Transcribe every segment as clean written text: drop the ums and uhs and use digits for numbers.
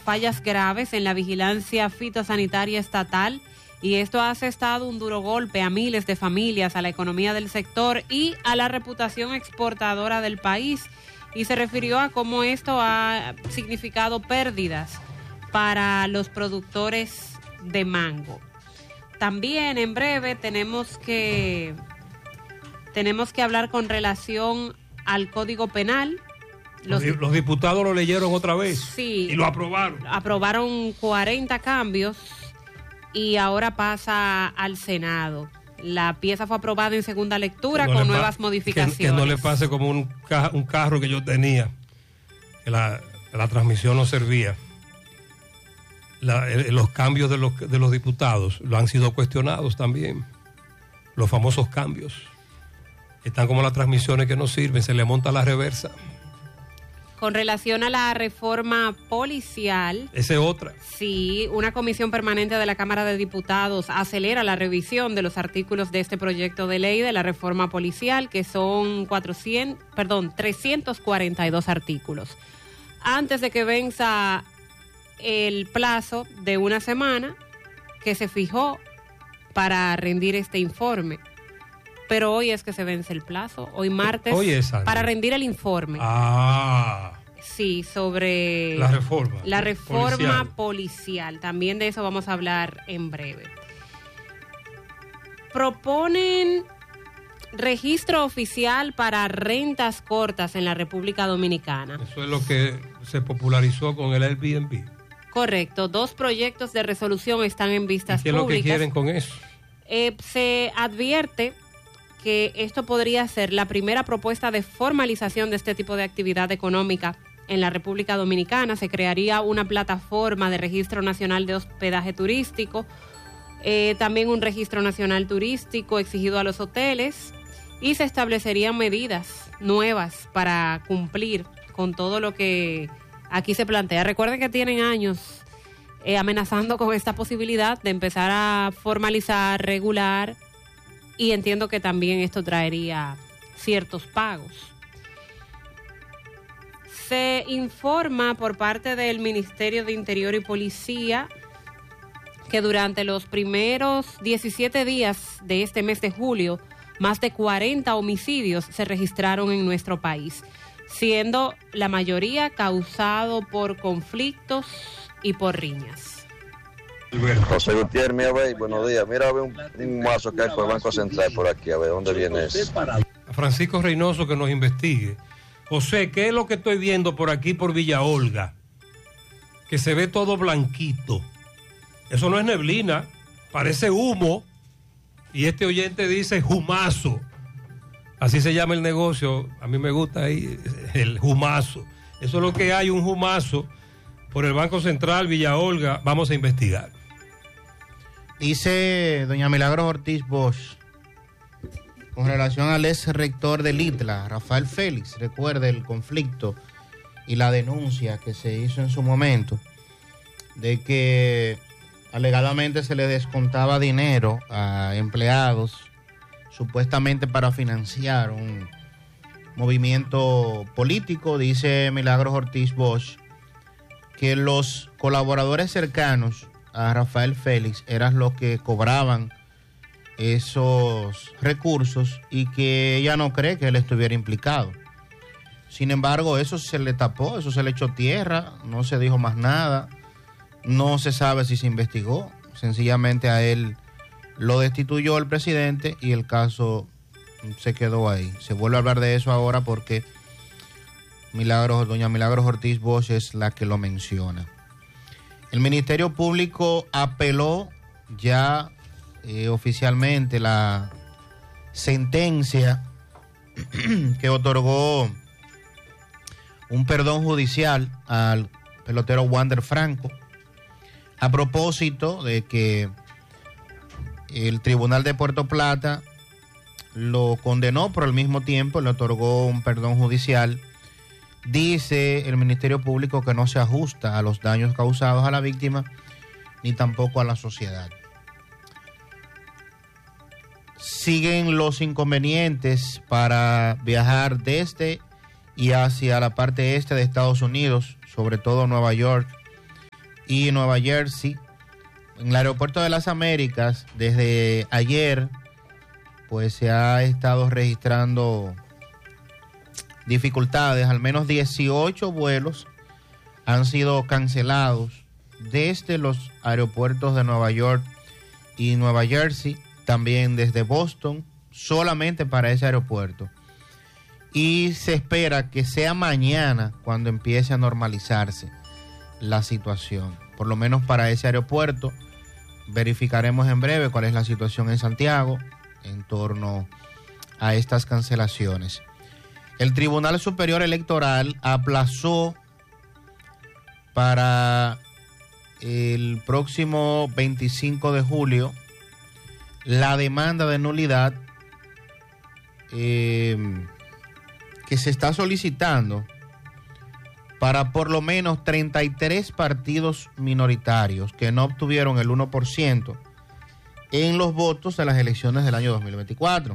fallas graves en la vigilancia fitosanitaria estatal y esto ha asestado un duro golpe a miles de familias, a la economía del sector y a la reputación exportadora del país. Y se refirió a cómo esto ha significado pérdidas para los productores de mango. También en breve tenemos que hablar con relación al Código Penal. Los diputados lo leyeron otra vez. Sí. Y lo aprobaron. Aprobaron 40 cambios y ahora pasa al Senado. La pieza fue aprobada en segunda lectura con nuevas modificaciones. Que no le pase como un carro que yo tenía, que la transmisión no servía. Los cambios de los diputados lo han sido cuestionados también. Los famosos cambios. Están como las transmisiones que no sirven, se le monta la reversa. Con relación a la reforma policial. Esa es otra. Sí, una comisión permanente de la Cámara de Diputados acelera la revisión de los artículos de este proyecto de ley de la reforma policial, que son 342 artículos. Antes de que venza el plazo de una semana que se fijó para rendir este informe. Pero hoy es que se vence el plazo, hoy martes, para rendir el informe. Sí, sobre la reforma. La reforma policial. También de eso vamos a hablar en breve. Proponen registro oficial para rentas cortas en la República Dominicana. Eso es lo que se popularizó con el Airbnb. Correcto. 2 proyectos de resolución están en vistas públicas. ¿Qué es lo que quieren con eso? Se advierte que esto podría ser la primera propuesta de formalización de este tipo de actividad económica en la República Dominicana. Se crearía una plataforma de registro nacional de hospedaje turístico, también un registro nacional turístico exigido a los hoteles, y se establecerían medidas nuevas para cumplir con todo lo que aquí se plantea. Recuerden que tienen años amenazando con esta posibilidad de empezar a formalizar, regular, y entiendo que también esto traería ciertos pagos. Se informa por parte del Ministerio de Interior y Policía que durante los primeros 17 días de este mes de julio, más de 40 homicidios se registraron en nuestro país, siendo la mayoría causado por conflictos y por riñas. José Gutiérrez, mira, buenos días. Mira, a ver un mazo que hay por el Banco Central por aquí, a ver dónde viene eso. A Francisco Reynoso que nos investigue. José, ¿qué es lo que estoy viendo por aquí, por Villa Olga? Que se ve todo blanquito. Eso no es neblina, parece humo. Y este oyente dice humazo. Así se llama el negocio. A mí me gusta ahí el humazo. Eso es lo que hay, un humazo por el Banco Central, Villa Olga. Vamos a investigar. Dice doña Milagros Ortiz Bosch, con relación al ex rector del ITLA, Rafael Félix, recuerde el conflicto y la denuncia que se hizo en su momento de que alegadamente se le descontaba dinero a empleados supuestamente para financiar un movimiento político. Dice Milagros Ortiz Bosch que los colaboradores cercanos a Rafael Félix eran los que cobraban esos recursos y que ella no cree que él estuviera implicado. Sin embargo, eso se le tapó, eso se le echó tierra, no se dijo más nada, no se sabe si se investigó, sencillamente a él lo destituyó el presidente y el caso se quedó ahí. Se vuelve a hablar de eso ahora porque doña Milagros Ortiz Bosch es la que lo menciona. El Ministerio Público apeló ya oficialmente la sentencia que otorgó un perdón judicial al pelotero Wander Franco a propósito de que el Tribunal de Puerto Plata lo condenó, pero al mismo tiempo le otorgó un perdón judicial. Dice el Ministerio Público que no se ajusta a los daños causados a la víctima ni tampoco a la sociedad. Siguen los inconvenientes para viajar desde y hacia la parte este de Estados Unidos, sobre todo Nueva York y Nueva Jersey. En el aeropuerto de las Américas, desde ayer, pues se ha estado registrando dificultades. Al menos 18 vuelos han sido cancelados desde los aeropuertos de Nueva York y Nueva Jersey, también desde Boston, solamente para ese aeropuerto. Y se espera que sea mañana cuando empiece a normalizarse la situación, por lo menos para ese aeropuerto. Verificaremos en breve cuál es la situación en Santiago en torno a estas cancelaciones. El Tribunal Superior Electoral aplazó para el próximo 25 de julio la demanda de nulidad que se está solicitando para por lo menos 33 partidos minoritarios que no obtuvieron el 1% en los votos de las elecciones del año 2024.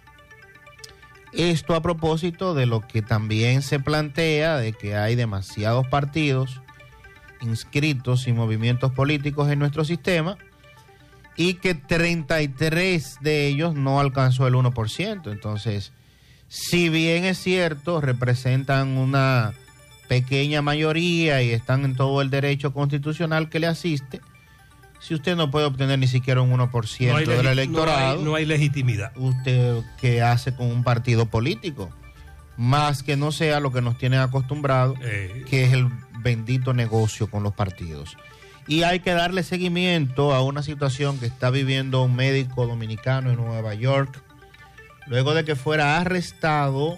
Esto a propósito de lo que también se plantea de que hay demasiados partidos inscritos y movimientos políticos en nuestro sistema y que 33 de ellos no alcanzó el 1%. Entonces, si bien es cierto, representan una pequeña mayoría y están en todo el derecho constitucional que le asiste, si usted no puede obtener ni siquiera un 1% del electorado, no hay legitimidad. ¿Usted qué hace con un partido político? Más que no sea lo que nos tienen acostumbrados, que es el bendito negocio con los partidos. Y hay que darle seguimiento a una situación que está viviendo un médico dominicano en Nueva York, luego de que fuera arrestado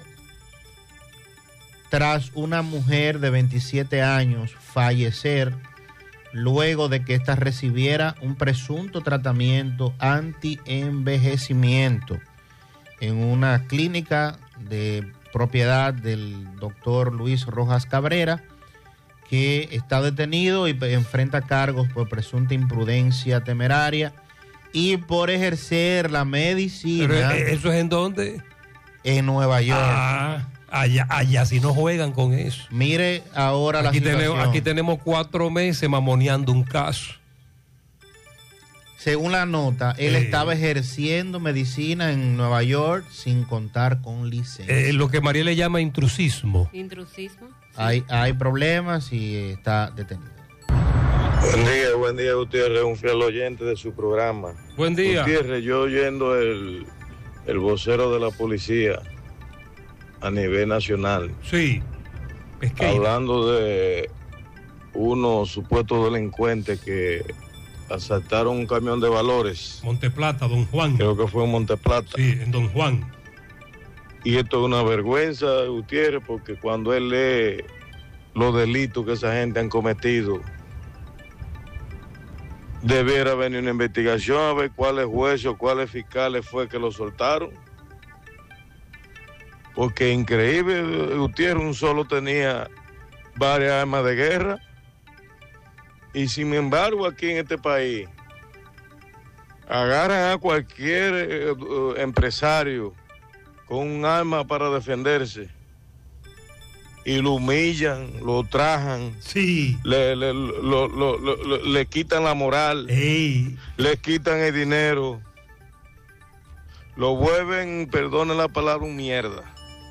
tras una mujer de 27 años fallecer, luego de que ésta recibiera un presunto tratamiento anti-envejecimiento en una clínica de propiedad del doctor Luis Rojas Cabrera, que está detenido y enfrenta cargos por presunta imprudencia temeraria y por ejercer la medicina. ¿Pero eso es en dónde? En Nueva York. Allá si no juegan con eso. Mire ahora aquí la situación. Aquí tenemos 4 meses mamoneando un caso. Según la nota, él estaba ejerciendo medicina en Nueva York sin contar con licencia. Lo que María le llama intrusismo. ¿Intrusismo? Sí. Hay problemas y está detenido. Buen día, Gutiérrez, un fiel oyente de su programa. Buen día. Gutiérrez, yo oyendo el vocero de la policía a nivel nacional. Sí. Hablando de unos supuestos delincuentes que asaltaron un camión de valores. Monteplata, Don Juan. Creo que fue en Monteplata. Sí, en Don Juan. Y esto es una vergüenza, Gutiérrez, porque cuando él lee los delitos que esa gente han cometido, debiera venir una investigación a ver cuáles jueces o cuáles fiscales fue que lo soltaron. Porque increíble, Gutiérrez, un solo tenía varias armas de guerra. Y sin embargo, aquí en este país, agarran a cualquier empresario con un arma para defenderse y lo humillan, lo trajan, sí, le quitan la moral, le quitan el dinero, lo vuelven, perdone la palabra, un mierda.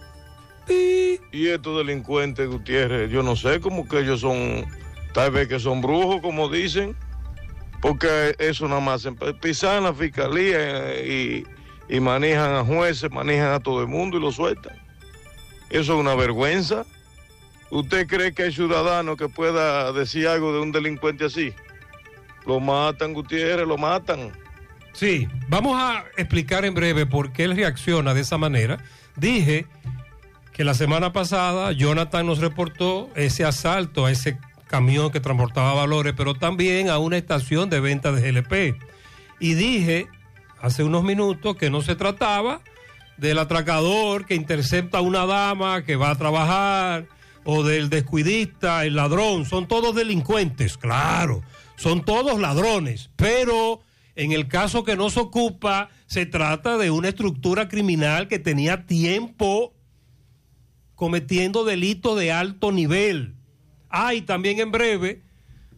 Y estos delincuentes, Gutiérrez, yo no sé, como que ellos son, tal vez que son brujos, como dicen, porque eso nada más pisan en la fiscalía y manejan a jueces, manejan a todo el mundo y lo sueltan. Eso es una vergüenza. ¿Usted cree que hay ciudadanos que pueda decir algo de un delincuente así? Lo matan, Gutiérrez, lo matan. Sí, vamos a explicar en breve por qué él reacciona de esa manera. Dije que la semana pasada Jonathan nos reportó ese asalto a ese camión que transportaba valores, pero también a una estación de venta de GLP. Y dije hace unos minutos que no se trataba del atracador que intercepta a una dama que va a trabajar, o del descuidista, el ladrón. Son todos delincuentes, claro, son todos ladrones, pero en el caso que nos ocupa se trata de una estructura criminal que tenía tiempo cometiendo delitos de alto nivel. Y también en breve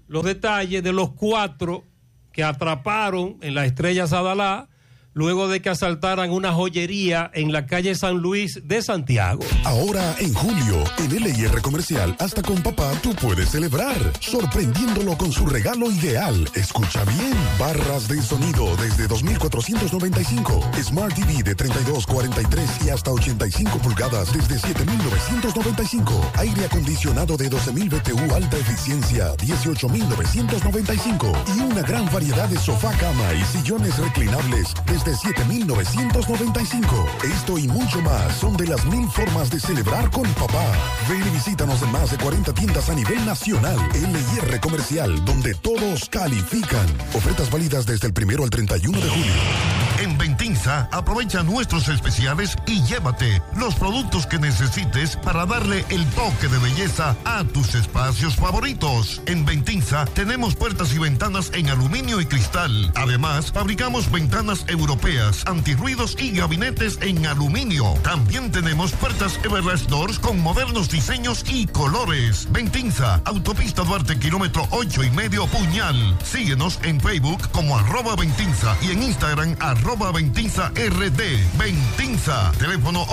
los detalles de los 4 que atraparon en la Estrella Sadalá luego de que asaltaran una joyería en la calle San Luis de Santiago. Ahora en julio, en LIR Comercial, hasta con papá tú puedes celebrar, sorprendiéndolo con su regalo ideal. Escucha bien, barras de sonido desde 2,495, Smart TV de 32, 43 y hasta 85 pulgadas desde 7,995, aire acondicionado de 12,000 BTU alta eficiencia, 18,995 y una gran variedad de sofá, cama y sillones reclinables desde 7,995. Esto y mucho más son de las 1000 formas de celebrar con papá. Ven y visítanos en más de 40 tiendas a nivel nacional. LIR Comercial, donde todos califican. Ofertas válidas desde el 1 al 31 de julio. En Ventinza, aprovecha nuestros especiales y llévate los productos que necesites para darle el toque de belleza a tus espacios favoritos. En Ventinza tenemos puertas y ventanas en aluminio y cristal. Además, fabricamos ventanas europeas, antirruidos y gabinetes en aluminio. También tenemos puertas Everlast Doors con modernos diseños y colores. Ventinza, Autopista Duarte, kilómetro 8,5 Puñal. Síguenos en Facebook como @Ventinza y en Instagram @VentinzaRD. Ventinza, teléfono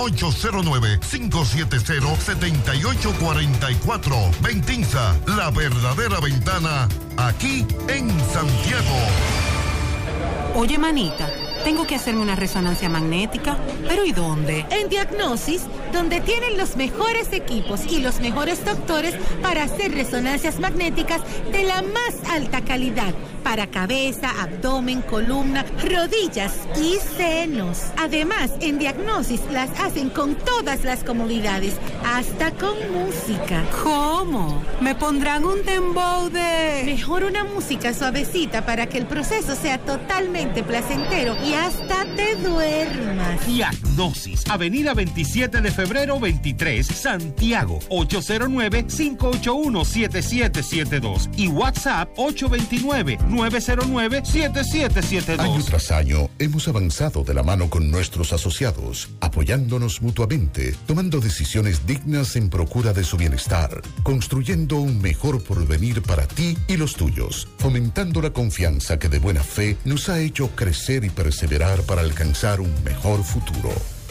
809-570-7844. Ventinza, la verdadera ventana, aquí en Santiago. Oye, manita, tengo que hacerme una resonancia magnética, ¿pero y dónde? En Diagnosis, donde tienen los mejores equipos y los mejores doctores para hacer resonancias magnéticas de la más alta calidad para cabeza, abdomen, columna, rodillas y senos. Además, en Diagnosis las hacen con todas las comodidades, hasta con música. ¿Cómo? ¿Me pondrán un dembow de...? Mejor una música suavecita para que el proceso sea totalmente placentero y hasta te duermas. Diagnosis, Avenida 27 de febrero 23, Santiago, 809-581-7772 y WhatsApp 829-909-7772. Año tras año hemos avanzado de la mano con nuestros asociados, apoyándonos mutuamente, tomando decisiones dignas en procura de su bienestar, construyendo un mejor porvenir para ti y los tuyos, fomentando la confianza que de buena fe nos ha hecho crecer y perseverar para alcanzar un mejor futuro.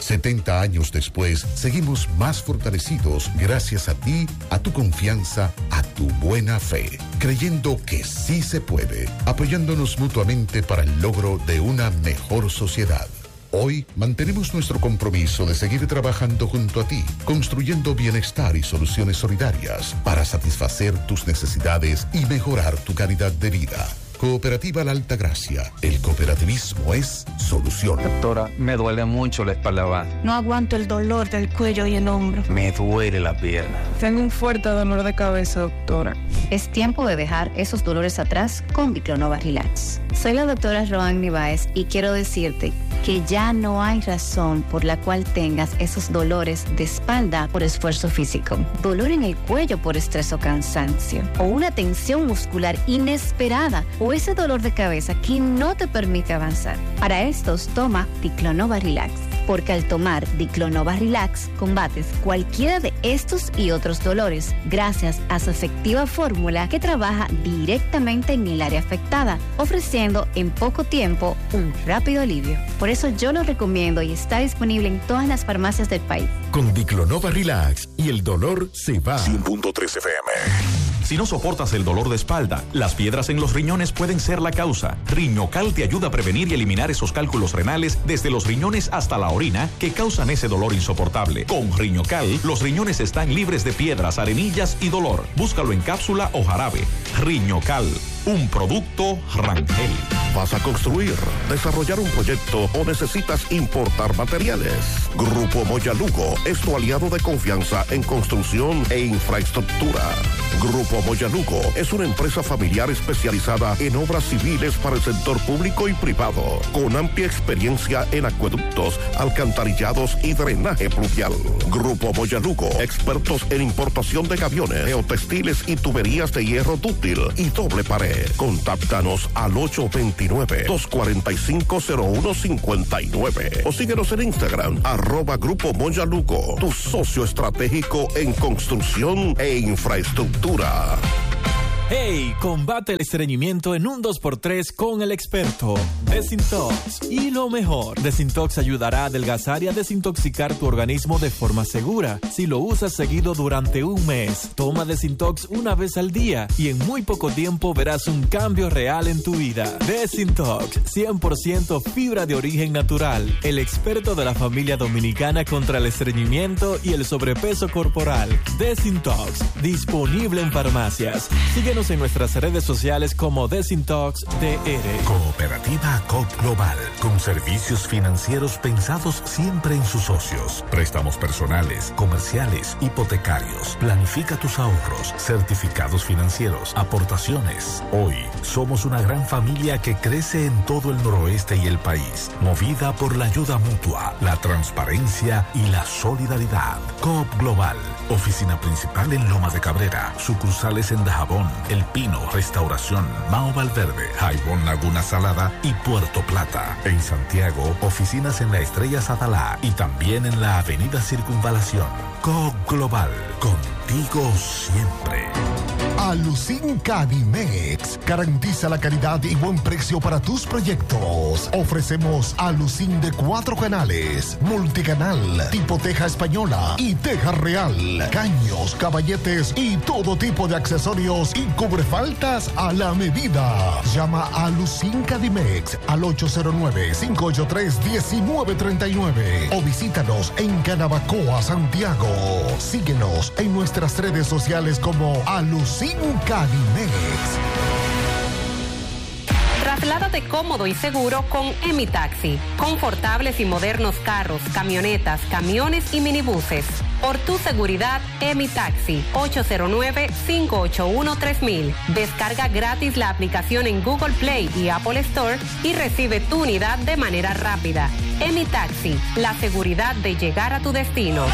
70 años después, seguimos más fortalecidos gracias a ti, a tu confianza, a tu buena fe, creyendo que sí se puede, apoyándonos mutuamente para el logro de una mejor sociedad. Hoy mantenemos nuestro compromiso de seguir trabajando junto a ti, construyendo bienestar y soluciones solidarias para satisfacer tus necesidades y mejorar tu calidad de vida. Cooperativa La Alta Gracia. El cooperativismo es solución. Doctora, me duele mucho la espalda baja. No aguanto el dolor del cuello y el hombro. Me duele la pierna. Tengo un fuerte dolor de cabeza, doctora. Es tiempo de dejar esos dolores atrás con Diclonova Relax. Soy la doctora Roanny Báez y quiero decirte que ya no hay razón por la cual tengas esos dolores de espalda por esfuerzo físico, dolor en el cuello por estrés o cansancio, o una tensión muscular inesperada, o ese dolor de cabeza que no te permite avanzar. Para estos, toma Diclonova Relax, porque al tomar Diclonova Relax combates cualquiera de estos y otros dolores gracias a su efectiva fórmula que trabaja directamente en el área afectada, ofreciendo en poco tiempo un rápido alivio. Por eso yo lo recomiendo y está disponible en todas las farmacias del país. Con Diclonova Relax y el dolor se va. 100.3 FM. Si no soportas el dolor de espalda, las piedras en los riñones pueden ser la causa. Riñocal te ayuda a prevenir y eliminar esos cálculos renales desde los riñones hasta la orina que causan ese dolor insoportable. Con Riñocal, los riñones están libres de piedras, arenillas y dolor. Búscalo en cápsula o jarabe. Riñocal, un producto Rangel. ¿Vas a construir, desarrollar un proyecto o necesitas importar materiales? Grupo Moya Lugo es tu aliado de confianza en construcción e infraestructura. Grupo Moya Lugo es una empresa familiar especializada en obras civiles para el sector público y privado, con amplia experiencia en acueductos, alcantarillados y drenaje pluvial. Grupo Moya Lugo, expertos en importación de gaviones, geotextiles y tuberías de hierro dúctil y doble pared. Contáctanos al 829-245-0159 o síguenos en Instagram, @Grupo Moya Lugo, tu socio estratégico en construcción e infraestructura. Hey, combate el estreñimiento en un 2x3 con el experto Desintox. Y lo mejor, Desintox ayudará a adelgazar y a desintoxicar tu organismo de forma segura. Si lo usas seguido durante un mes, toma Desintox una vez al día y en muy poco tiempo verás un cambio real en tu vida. Desintox, 100% fibra de origen natural. El experto de la familia dominicana contra el estreñimiento y el sobrepeso corporal. Desintox, disponible en farmacias. Síguenos en nuestras redes sociales como Desintox DR. Cooperativa COP Global, con servicios financieros pensados siempre en sus socios. Préstamos personales, comerciales, hipotecarios. Planifica tus ahorros, certificados financieros, aportaciones. Hoy somos una gran familia que crece en todo el noroeste y el país, movida por la ayuda mutua, la transparencia y la solidaridad. COP Global, oficina principal en Loma de Cabrera, sucursales en Dajabón, El Pino, Restauración, Mao Valverde, Jaibón Laguna Salada y Puerto Plata. En Santiago, oficinas en la Estrella Sadalá y también en la Avenida Circunvalación. COP Global, contigo siempre. Alucin Cadimex garantiza la calidad y buen precio para tus proyectos. Ofrecemos Alucin de 4 canales, multicanal, tipo teja española y teja real, caños, caballetes y todo tipo de accesorios y cubrefaltas a la medida. Llama a Alucin Cadimex al 809-583-1939 o visítanos en Canabacoa, Santiago. Síguenos en nuestras redes sociales como Alucin Cadimex. Trasládate cómodo y seguro con EmiTaxi. Confortables y modernos carros, camionetas, camiones y minibuses. Por tu seguridad, EmiTaxi. 809-581-3000. Descarga gratis la aplicación en Google Play y Apple Store y recibe tu unidad de manera rápida. EmiTaxi, la seguridad de llegar a tu destino.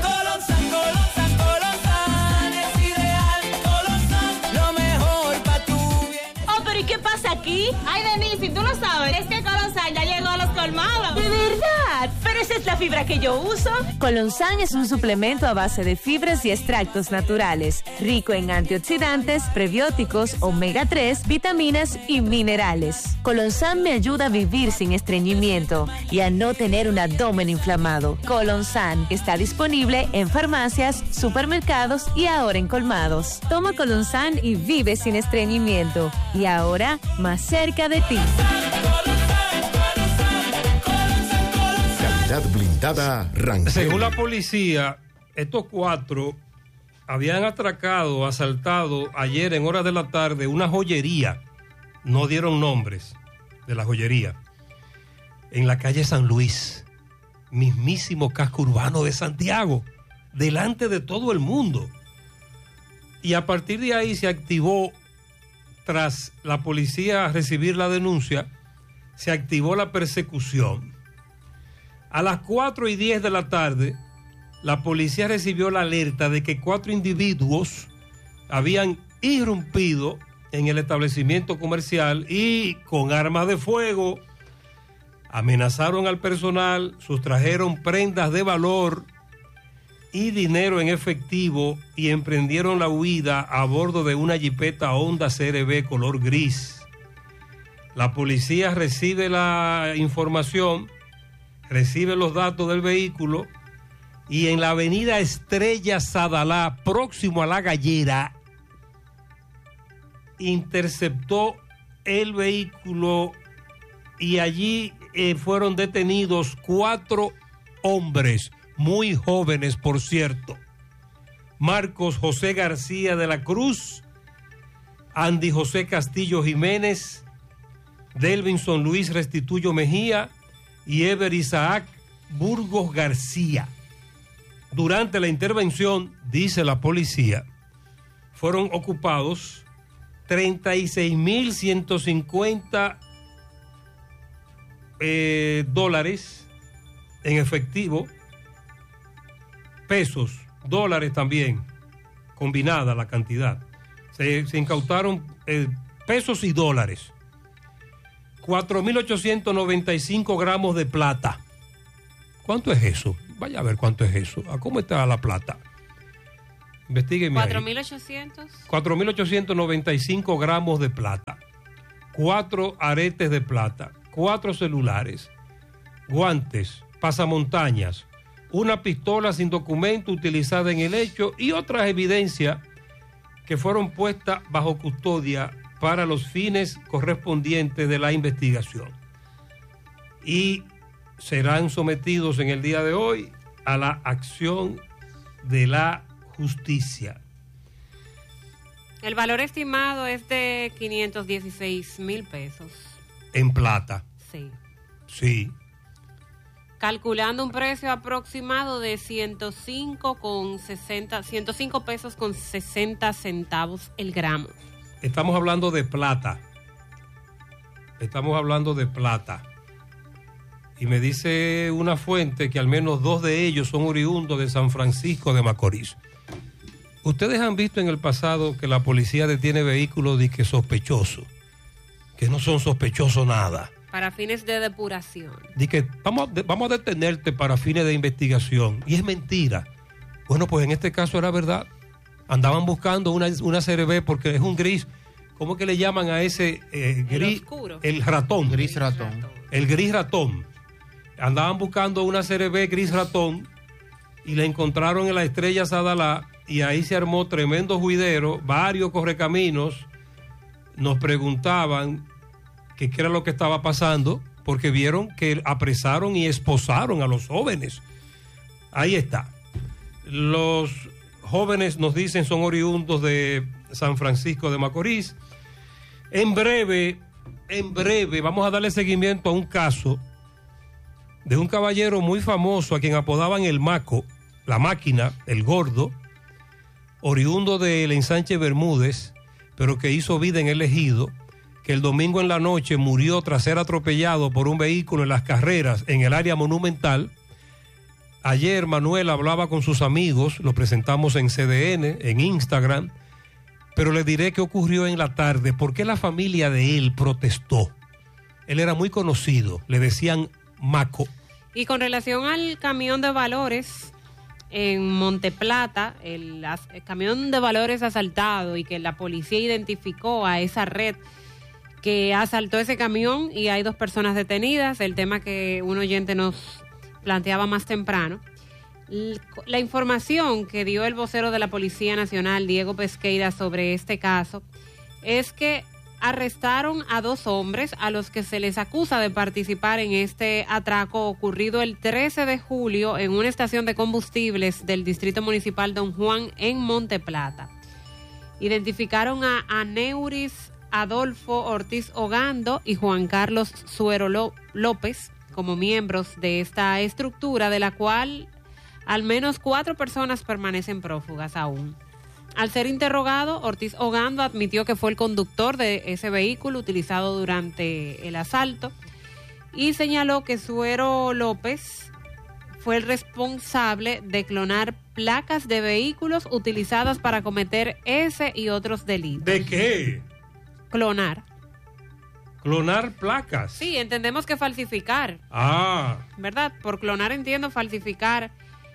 ¿Y qué pasa aquí? Ay, Denise, si tú no sabes, es que Colonsan ya llegó a los colmados. ¿De verdad? Pero esa es la fibra que yo uso. Colonsan es un suplemento a base de fibras y extractos naturales, rico en antioxidantes, prebióticos, omega 3, vitaminas y minerales. Colonsan me ayuda a vivir sin estreñimiento y a no tener un abdomen inflamado. Colonsan está disponible en farmacias, supermercados y ahora en colmados. Toma Colonsan y vive sin estreñimiento. Y ahora más cerca de ti. Calidad blindada Rangel. Según la policía, estos 4 habían asaltado ayer en horas de la tarde una joyería. No dieron nombres de la joyería. En la calle San Luis, mismísimo casco urbano de Santiago, delante de todo el mundo. Y a partir de ahí se activó. Tras la policía recibir la denuncia, se activó la persecución. A las 4:10 de la tarde, la policía recibió la alerta de que 4 individuos habían irrumpido en el establecimiento comercial y con armas de fuego amenazaron al personal, sustrajeron prendas de valor y dinero en efectivo y emprendieron la huida a bordo de una jipeta Honda CRV color gris. La policía recibe la información, recibe los datos del vehículo y en la avenida Estrella Sadalá, próximo a La Gallera, interceptó el vehículo y allí fueron detenidos 4 hombres, muy jóvenes, por cierto. Marcos José García de la Cruz, Andy José Castillo Jiménez, Delvinson Luis Restituyo Mejía y Ever Isaac Burgos García. Durante la intervención, dice la policía, fueron ocupados 36.150 dólares en efectivo, pesos, dólares también, combinada la cantidad. Se incautaron pesos y dólares. 4.895 gramos de plata. ¿Cuánto es eso? Vaya a ver cuánto es eso. ¿A cómo está la plata? Investígueme ahí. 4.800. 4.895 gramos de plata, 4 aretes de plata, 4 celulares, guantes, pasamontañas, una pistola sin documento utilizada en el hecho y otras evidencias que fueron puestas bajo custodia para los fines correspondientes de la investigación. Y serán sometidos en el día de hoy a la acción de la justicia. El valor estimado es de 516,000 pesos. En plata. Sí. Sí. Calculando un precio aproximado de 105 pesos con 60 centavos el gramo. Estamos hablando de plata. Estamos hablando de plata. Y me dice una fuente que al menos 2 de ellos son oriundos de San Francisco de Macorís. Ustedes han visto en el pasado que la policía detiene vehículos de que sospechosos, que no son sospechosos nada. Para fines de depuración. De que vamos a detenerte para fines de investigación. Y es mentira. Bueno, pues en este caso era verdad. Andaban buscando una CRB porque es un gris. ¿Cómo que le llaman a ese gris? El oscuro. El ratón. Gris ratón. El gris ratón. Andaban buscando una CRB gris ratón y la encontraron en la Estrella Sadalá y ahí se armó tremendo juidero. Varios correcaminos nos preguntaban qué era lo que estaba pasando porque vieron que apresaron y esposaron a los jóvenes. Ahí está. Los jóvenes, nos dicen, son oriundos de San Francisco de Macorís. En breve, vamos a darle seguimiento a un caso de un caballero muy famoso a quien apodaban el Maco, la máquina, el gordo, oriundo del Ensanche Bermúdez, pero que hizo vida en el Ejido, que el domingo en la noche murió tras ser atropellado por un vehículo en Las Carreras, en el área monumental. Ayer Manuel hablaba con sus amigos, lo presentamos en CDN, en Instagram, pero le diré qué ocurrió en la tarde, por qué la familia de él protestó. Él era muy conocido, le decían Maco. Y con relación al camión de valores en Monteplata, el camión de valores asaltado y que la policía identificó a esa red que asaltó ese camión y hay 2 personas detenidas, el tema que un oyente nos planteaba más temprano. La información que dio el vocero de la Policía Nacional, Diego Pesqueira, sobre este caso es que arrestaron a 2 hombres a los que se les acusa de participar en este atraco ocurrido el 13 de julio en una estación de combustibles del Distrito Municipal Don Juan en Monteplata. Identificaron a Aneuris Adolfo Ortiz Ogando y Juan Carlos Suero López como miembros de esta estructura, de la cual al menos 4 personas permanecen prófugas aún. Al ser interrogado, Ortiz Ogando admitió que fue el conductor de ese vehículo utilizado durante el asalto y señaló que Suero López fue el responsable de clonar placas de vehículos utilizadas para cometer ese y otros delitos. ¿De qué? Clonar. ¿Clonar placas? Sí, entendemos que falsificar. Ah. ¿Verdad? Por clonar entiendo falsificar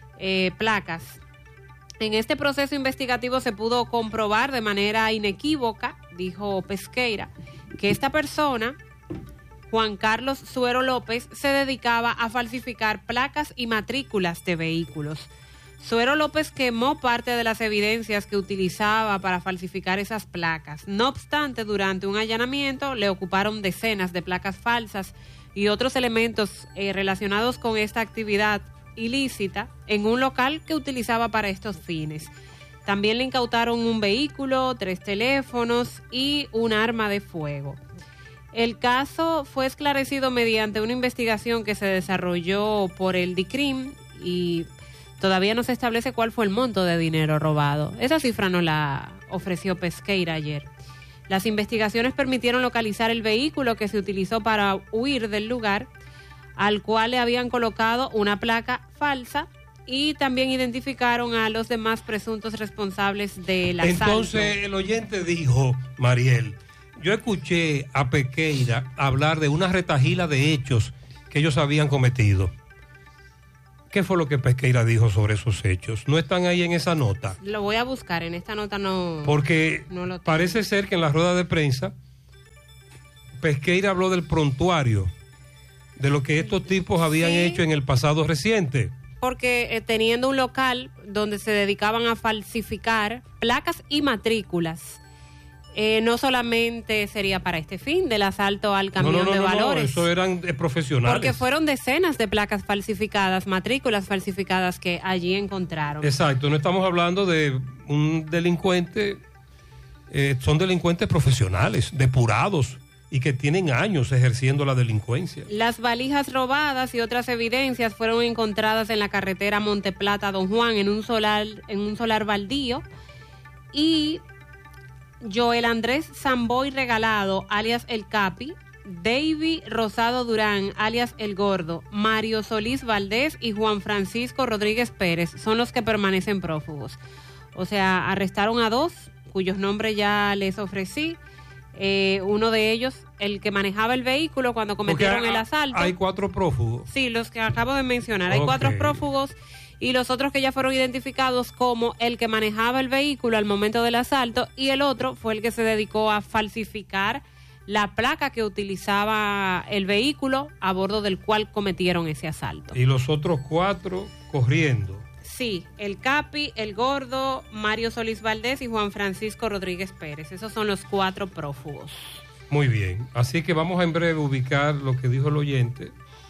placas. En este proceso investigativo se pudo comprobar de manera inequívoca, dijo Pesqueira, que esta persona, Juan Carlos Suero López, se dedicaba a falsificar placas y matrículas de vehículos. Suero López quemó parte de las evidencias que utilizaba para falsificar esas placas. No obstante, durante un allanamiento le ocuparon decenas de placas falsas y otros elementos relacionados con esta actividad ilícita en un local que utilizaba para estos fines. También le incautaron un vehículo, 3 teléfonos y un arma de fuego. El caso fue esclarecido mediante una investigación que se desarrolló por el DICRIM y todavía no se establece cuál fue el monto de dinero robado. Esa cifra no la ofreció Pesqueira ayer. Las investigaciones permitieron localizar el vehículo que se utilizó para huir del lugar, al cual le habían colocado una placa falsa, y también identificaron a los demás presuntos responsables del asalto. Entonces el oyente dijo, Mariel, yo escuché a Pesqueira hablar de una retajila de hechos que ellos habían cometido, ¿Qué fue lo que Pesqueira dijo sobre esos hechos? ¿No están ahí en esa nota? Lo voy a buscar, en esta nota no. Porque no lo parece ser que en la rueda de prensa Pesqueira habló del prontuario, de lo que estos tipos habían hecho en el pasado reciente. Porque teniendo un local donde se dedicaban a falsificar placas y matrículas, no solamente sería para este fin del asalto al camión de valores. No, eso eran profesionales. Porque fueron decenas de placas falsificadas, matrículas falsificadas que allí encontraron. Exacto, no estamos hablando de un delincuente, son delincuentes profesionales, depurados y que tienen años ejerciendo la delincuencia. Las valijas robadas y otras evidencias fueron encontradas en la carretera Monteplata Don Juan en un solar baldío, y Joel Andrés Samboy Regalado, alias El Capi, Davy Rosado Durán, alias El Gordo, Mario Solís Valdés y Juan Francisco Rodríguez Pérez son los que permanecen prófugos. O sea, arrestaron a 2, cuyos nombres ya les ofrecí. Uno de ellos, el que manejaba el vehículo cuando cometieron el asalto. Hay 4 prófugos. Sí, los que acabo de mencionar. Hay 4 prófugos. Y los otros que ya fueron identificados como el que manejaba el vehículo al momento del asalto, y el otro fue el que se dedicó a falsificar la placa que utilizaba el vehículo a bordo del cual cometieron ese asalto. Y los otros 4 corriendo. Sí, El Capi, El Gordo, Mario Solís Valdés y Juan Francisco Rodríguez Pérez. Esos son los 4 prófugos. Muy bien, así que vamos a en breve ubicar lo que dijo el oyente.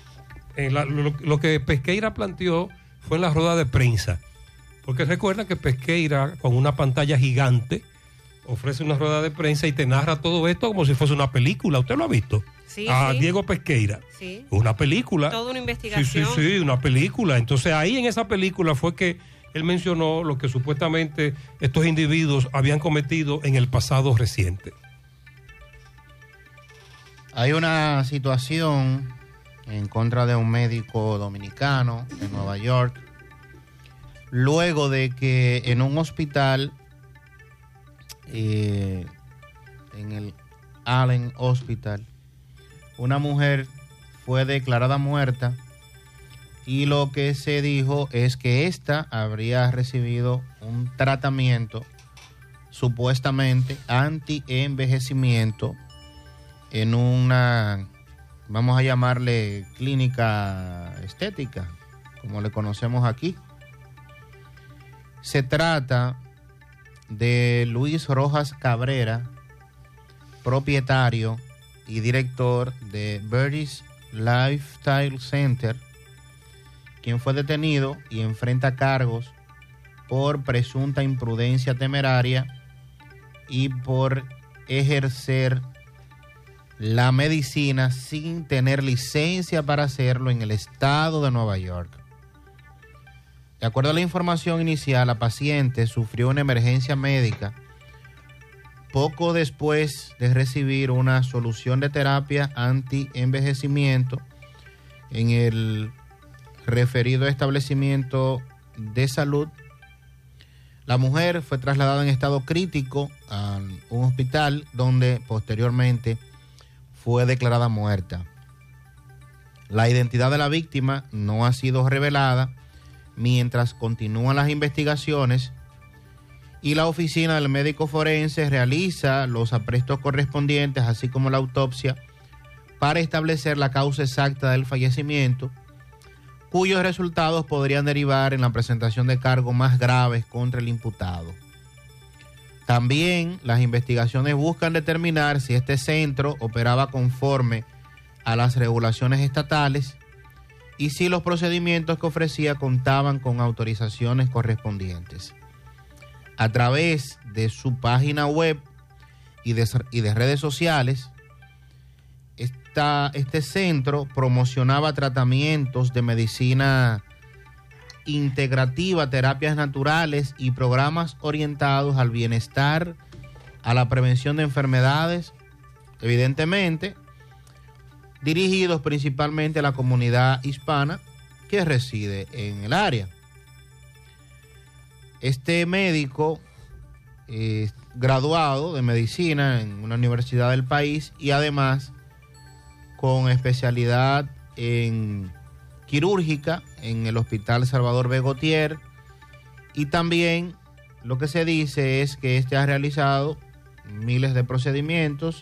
Lo que Pesqueira planteó fue en la rueda de prensa, porque recuerda que Pesqueira, con una pantalla gigante, ofrece una rueda de prensa y te narra todo esto como si fuese una película. ¿Usted lo ha visto? Sí, sí. Diego Pesqueira. Sí. Una película. Toda una investigación. Sí, una película. Entonces ahí en esa película fue que él mencionó lo que supuestamente estos individuos habían cometido en el pasado reciente. Hay una situación en contra de un médico dominicano en Nueva York, luego de que en un hospital, en el Allen Hospital, una mujer fue declarada muerta, y lo que se dijo es que ésta habría recibido un tratamiento supuestamente anti-envejecimiento en una, vamos a llamarle, clínica estética, como le conocemos aquí. Se trata de Luis Rojas Cabrera, propietario y director de Birdie's Lifestyle Center, quien fue detenido y enfrenta cargos por presunta imprudencia temeraria y por ejercer la medicina sin tener licencia para hacerlo en el estado de Nueva York. De acuerdo a la información inicial, la paciente sufrió una emergencia médica poco después de recibir una solución de terapia anti-envejecimiento en el referido establecimiento de salud. La mujer fue trasladada en estado crítico a un hospital donde posteriormente fue declarada muerta. La identidad de la víctima no ha sido revelada mientras continúan las investigaciones, y la oficina del médico forense realiza los aprestos correspondientes, así como la autopsia, para establecer la causa exacta del fallecimiento, cuyos resultados podrían derivar en la presentación de cargos más graves contra el imputado. También las investigaciones buscan determinar si este centro operaba conforme a las regulaciones estatales y si los procedimientos que ofrecía contaban con autorizaciones correspondientes. A través de su página web y de redes sociales, este centro promocionaba tratamientos de medicina integrativa, terapias naturales y programas orientados al bienestar, a la prevención de enfermedades, evidentemente dirigidos principalmente a la comunidad hispana que reside en el área. Este médico es graduado de medicina en una universidad del país y además con especialidad en quirúrgica en el Hospital Salvador B. Gautier, y también lo que se dice es que este ha realizado miles de procedimientos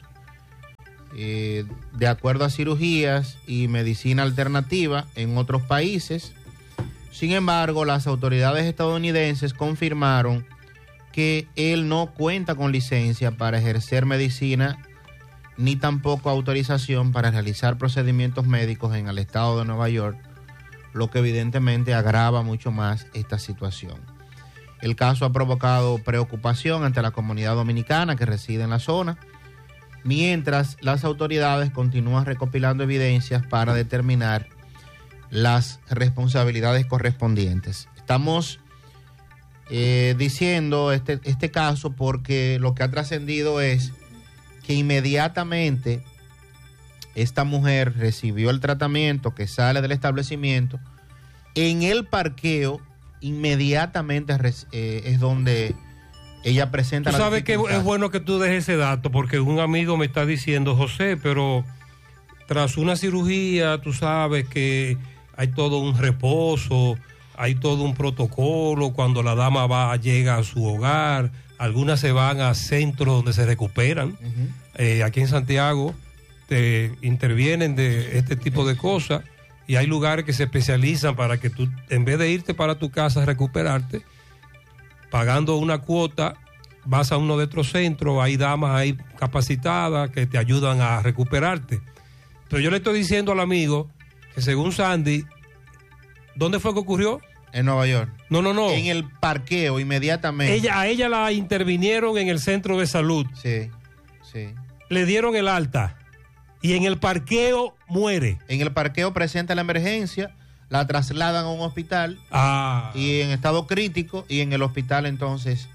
de acuerdo a cirugías y medicina alternativa en otros países. Sin embargo, las autoridades estadounidenses confirmaron que él no cuenta con licencia para ejercer medicina ni tampoco autorización para realizar procedimientos médicos en el estado de Nueva York, lo que evidentemente agrava mucho más esta situación. El caso ha provocado preocupación ante la comunidad dominicana que reside en la zona, mientras las autoridades continúan recopilando evidencias para determinar las responsabilidades correspondientes. Estamos diciendo este caso porque lo que ha trascendido es que inmediatamente esta mujer recibió el tratamiento, que sale del establecimiento, en el parqueo inmediatamente es donde ella presenta la dificultad. Tú sabes que es bueno que tú dejes ese dato, porque un amigo me está diciendo, José, pero tras una cirugía, tú sabes que hay todo un reposo, hay todo un protocolo, cuando la dama llega a su hogar, algunas se van a centros donde se recuperan. Aquí en Santiago te intervienen de este tipo de cosas, y hay lugares que se especializan para que tú, en vez de irte para tu casa a recuperarte, pagando una cuota, vas a uno de estos centros, hay damas ahí capacitadas que te ayudan a recuperarte. Pero yo le estoy diciendo al amigo que según Sandy, ¿dónde fue que ocurrió? En Nueva York. No. En el parqueo, inmediatamente. A ella la intervinieron en el centro de salud. Sí. Le dieron el alta y en el parqueo muere. En el parqueo presenta la emergencia, la trasladan a un hospital y en estado crítico, y en el hospital entonces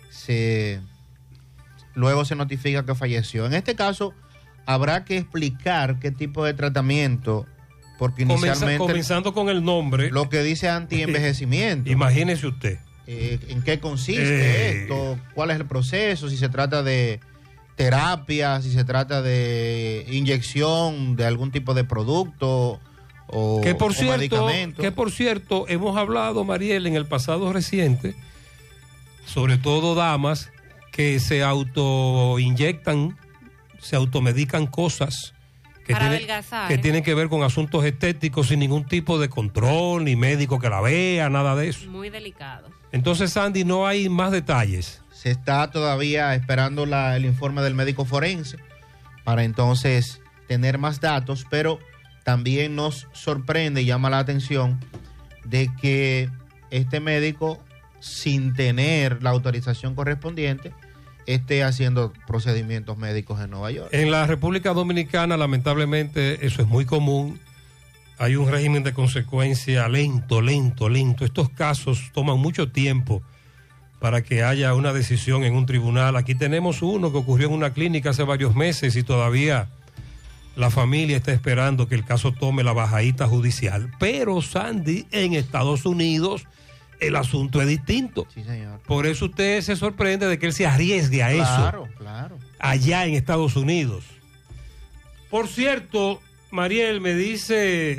luego se notifica que falleció. En este caso habrá que explicar qué tipo de tratamiento, porque inicialmente comenzando con el nombre, lo que dice anti-envejecimiento. Imagínese usted. ¿En qué consiste esto? ¿Cuál es el proceso? Si se trata de terapia, si se trata de inyección de algún tipo de producto o medicamento. Que por cierto, hemos hablado, Mariel, en el pasado reciente, sobre todo damas que se autoinyectan, se automedican cosas que tienen que ver con asuntos estéticos sin ningún tipo de control, ni médico que la vea, nada de eso. Muy delicado. Entonces, Sandy, no hay más detalles. Se está todavía esperando el informe del médico forense para entonces tener más datos, pero también nos sorprende y llama la atención de que este médico, sin tener la autorización correspondiente, esté haciendo procedimientos médicos en Nueva York. En la República Dominicana, lamentablemente, eso es muy común. Hay un régimen de consecuencia lento. Estos casos toman mucho tiempo para que haya una decisión en un tribunal. Aquí tenemos uno que ocurrió en una clínica hace varios meses y todavía la familia está esperando que el caso tome la bajadita judicial. Pero, Sandy, en Estados Unidos el asunto es distinto. Sí, señor. Por eso usted se sorprende de que él se arriesgue a eso. Claro. Allá en Estados Unidos. Por cierto, Mariel, me dice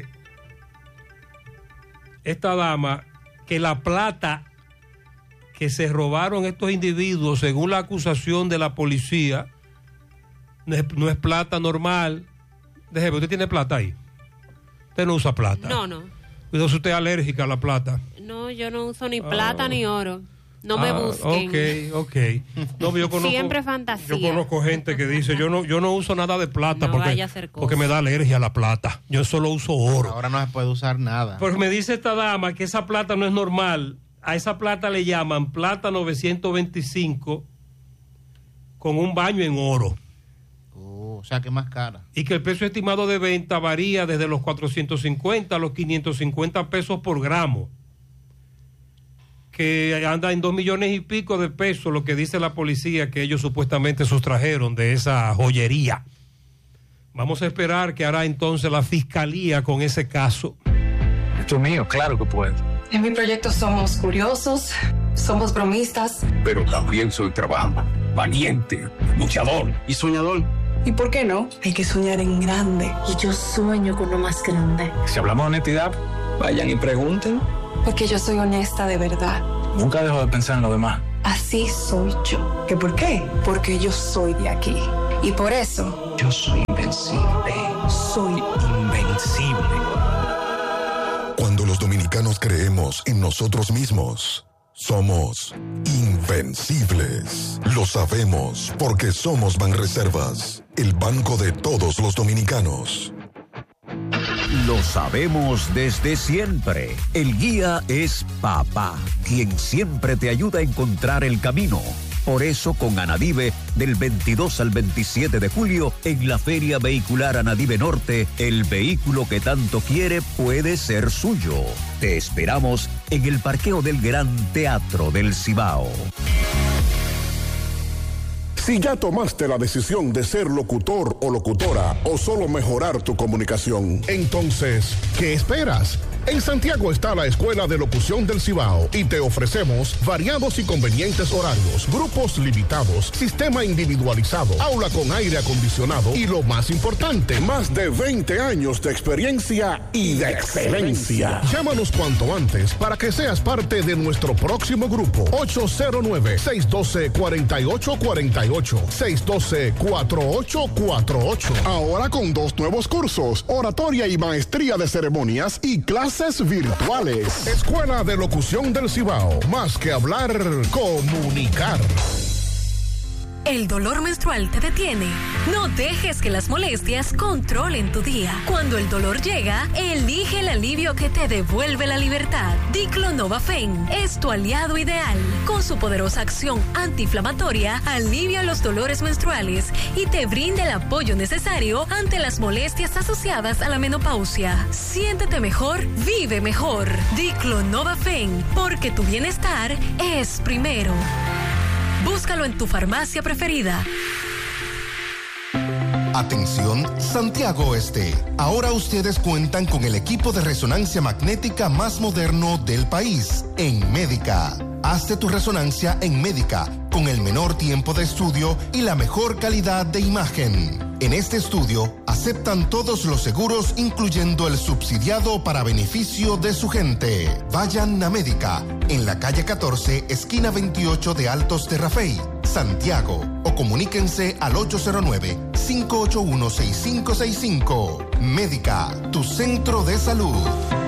esta dama que la plata que se robaron estos individuos, según la acusación de la policía, no es plata normal. Déjeme, ¿usted tiene plata ahí? Usted no usa plata. No. Cuidado, si usted es alérgica a la plata. No, yo no uso ni plata ni oro. No me busquen. Ok. No, yo conozco, siempre fantasía. Yo conozco gente que dice, yo no uso nada de plata porque me da alergia a la plata. Yo solo uso oro. Ahora no se puede usar nada. Porque me dice esta dama que esa plata no es normal. A esa plata le llaman plata 925 con un baño en oro. O sea, que más cara. Y que el precio estimado de venta varía desde los 450 a los 550 pesos por gramo. Que anda en 2 millones y pico de pesos, lo que dice la policía que ellos supuestamente sustrajeron de esa joyería. Vamos a esperar qué hará entonces la fiscalía con ese caso. Esto es mío, claro que puedo. En mi proyecto somos curiosos, somos bromistas. Pero también soy trabajador, valiente, luchador y soñador. ¿Y por qué no? Hay que soñar en grande. Y yo sueño con lo más grande. Si hablamos de honestidad, vayan y pregunten. Porque yo soy honesta de verdad. Nunca dejo de pensar en lo demás. Así soy yo. ¿Qué por qué? Porque yo soy de aquí. Y por eso... Yo soy invencible. Soy invencible. Cuando los dominicanos creemos en nosotros mismos, somos invencibles. Lo sabemos porque somos Banreservas, el banco de todos los dominicanos. Lo sabemos desde siempre. El guía es papá, quien siempre te ayuda a encontrar el camino. Por eso, con Anadive, del 22 al 27 de julio, en la Feria Vehicular Anadive Norte, el vehículo que tanto quiere puede ser suyo. Te esperamos en el parqueo del Gran Teatro del Cibao. Si ya tomaste la decisión de ser locutor o locutora o solo mejorar tu comunicación, Entonces, ¿qué esperas? En Santiago está la Escuela de Locución del Cibao y te ofrecemos variados y convenientes horarios, grupos limitados, sistema individualizado, aula con aire acondicionado y lo más importante, más de 20 años de experiencia y de excelencia. Llámanos cuanto antes para que seas parte de nuestro próximo grupo. 809-612-4848, 612-4848. Ahora con 2 nuevos cursos, oratoria y maestría de ceremonias y clases virtuales. Escuela de Locución del Cibao. Más que hablar, comunicar. ¿El dolor menstrual te detiene? No dejes que las molestias controlen tu día. Cuando el dolor llega, elige el alivio que te devuelve la libertad. Diclonova-Fen es tu aliado ideal. Con su poderosa acción antiinflamatoria, alivia los dolores menstruales y te brinda el apoyo necesario ante las molestias asociadas a la menopausia. Siéntete mejor, vive mejor. Diclonova-Fen, porque tu bienestar es primero. Búscalo en tu farmacia preferida. Atención, Santiago Este. Ahora ustedes cuentan con el equipo de resonancia magnética más moderno del país, en Médica. Hazte tu resonancia en Médica, con el menor tiempo de estudio y la mejor calidad de imagen. En este estudio, aceptan todos los seguros, incluyendo el subsidiado para beneficio de su gente. Vayan a Médica, en la calle 14, esquina 28 de Altos de Rafey, Santiago, o comuníquense al 809-581-6565. Médica, tu centro de salud.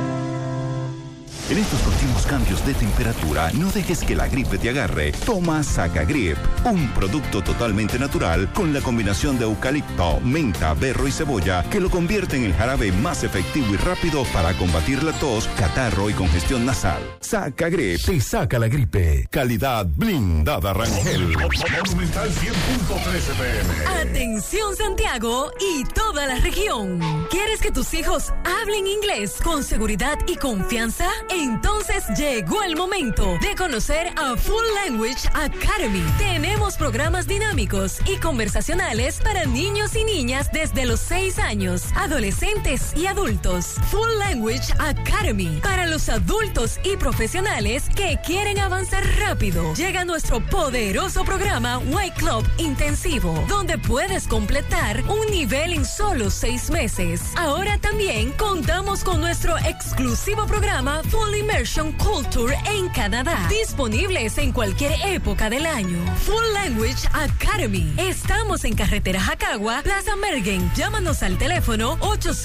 En estos continuos cambios de temperatura, no dejes que la gripe te agarre. Toma Sacagrip, un producto totalmente natural con la combinación de eucalipto, menta, berro y cebolla que lo convierte en el jarabe más efectivo y rápido para combatir la tos, catarro y congestión nasal. Sacagrip te saca la gripe. Calidad blindada Rangel. Monumental 100.13 PM. Atención Santiago y toda la región. ¿Quieres que tus hijos hablen inglés con seguridad y confianza? Entonces llegó el momento de conocer a Full Language Academy. Tenemos programas dinámicos y conversacionales para niños y niñas desde los 6 años, adolescentes y adultos. Full Language Academy para los adultos y profesionales que quieren avanzar rápido. Llega nuestro poderoso programa White Club Intensivo, donde puedes completar un nivel en solo 6 meses. Ahora también contamos con nuestro exclusivo programa Full Immersion Culture en Canadá, disponibles en cualquier época del año. Full Language Academy. Estamos en carretera Jacagua, Plaza Mergen. Llámanos al teléfono